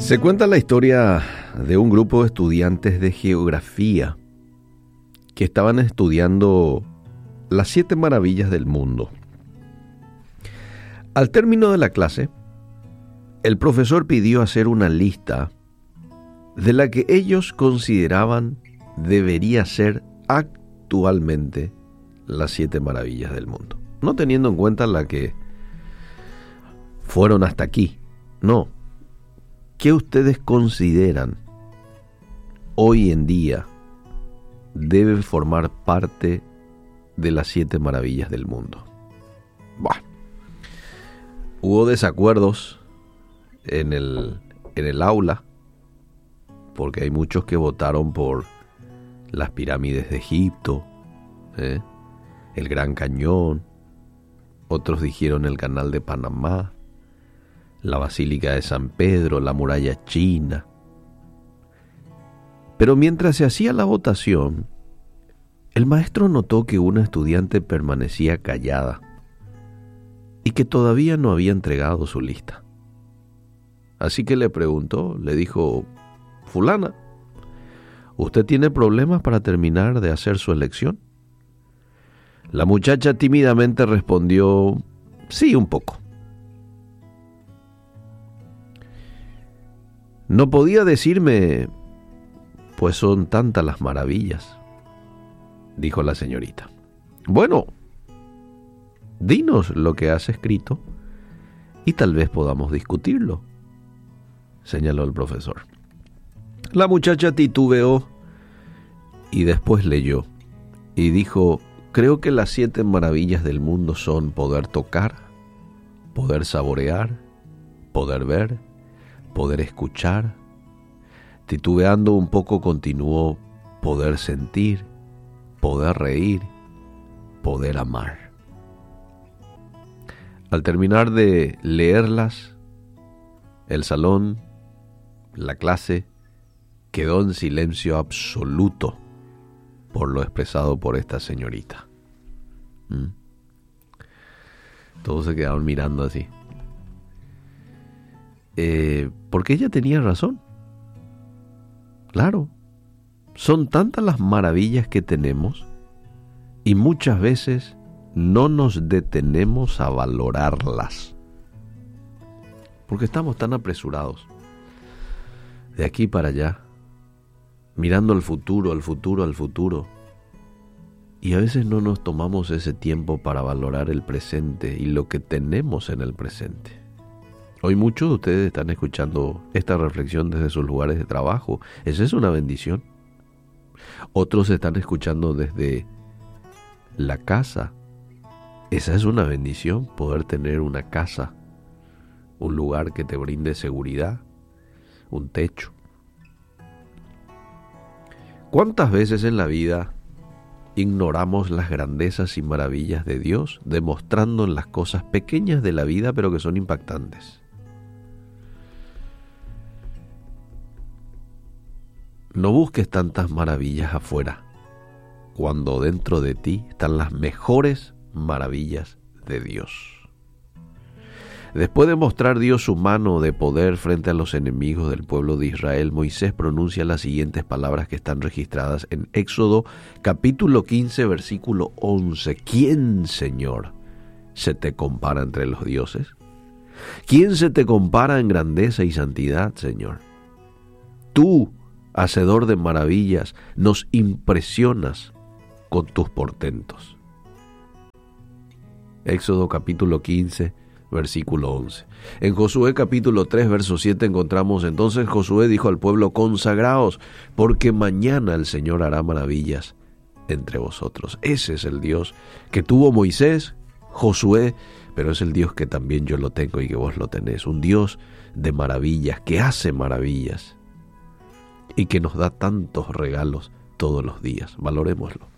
Se cuenta la historia de un grupo de estudiantes de geografía que estaban estudiando las 7 maravillas del mundo. Al término de la clase, el profesor pidió hacer una lista de la que ellos consideraban debería ser actualmente las 7 maravillas del mundo. No teniendo en cuenta la que fueron hasta aquí, no. ¿Qué ustedes consideran hoy en día debe formar parte de las 7 maravillas del mundo? Bueno, hubo desacuerdos en el aula, porque hay muchos que votaron por las pirámides de Egipto, el Gran Cañón, otros dijeron el Canal de Panamá, la Basílica de San Pedro, la Muralla China. Pero mientras se hacía la votación, el maestro notó que una estudiante permanecía callada y que todavía no había entregado su lista. Así que le preguntó, le dijo: fulana, ¿usted tiene problemas para terminar de hacer su elección? La muchacha tímidamente respondió: sí, un poco. No podía decirme, pues son tantas las maravillas, dijo la señorita. Bueno, dinos lo que has escrito y tal vez podamos discutirlo, señaló el profesor. La muchacha titubeó y después leyó y dijo: creo que las 7 maravillas del mundo son poder tocar, poder saborear, poder ver, poder escuchar. Titubeando un poco continuó: poder sentir, poder reír, poder amar. Al terminar de leerlas, el salón, la clase, quedó en silencio absoluto por lo expresado por esta señorita. Todos se quedaron mirando así. Porque ella tenía razón. Claro, son tantas las maravillas que tenemos y muchas veces no nos detenemos a valorarlas. Porque estamos tan apresurados, de aquí para allá, mirando al futuro, al futuro, al futuro. Y a veces no nos tomamos ese tiempo para valorar el presente y lo que tenemos en el presente. Hoy muchos de ustedes están escuchando esta reflexión desde sus lugares de trabajo. Esa es una bendición. Otros están escuchando desde la casa. Esa es una bendición, poder tener una casa, un lugar que te brinde seguridad, un techo. ¿Cuántas veces en la vida ignoramos las grandezas y maravillas de Dios, demostrando en las cosas pequeñas de la vida, pero que son impactantes? No busques tantas maravillas afuera, cuando dentro de ti están las mejores maravillas de Dios. Después de mostrar Dios su mano de poder frente a los enemigos del pueblo de Israel, Moisés pronuncia las siguientes palabras que están registradas en Éxodo capítulo 15, versículo 11. ¿Quién, Señor, se te compara entre los dioses? ¿Quién se te compara en grandeza y santidad, Señor? Tú, hacedor de maravillas, nos impresionas con tus portentos. Éxodo capítulo 15, versículo 11. En Josué capítulo 3, verso 7 encontramos: entonces Josué dijo al pueblo: consagraos, porque mañana el Señor hará maravillas entre vosotros. Ese es el Dios que tuvo Moisés, Josué, pero es el Dios que también yo lo tengo y que vos lo tenés. Un Dios de maravillas, que hace maravillas y que nos da tantos regalos todos los días. Valorémoslo.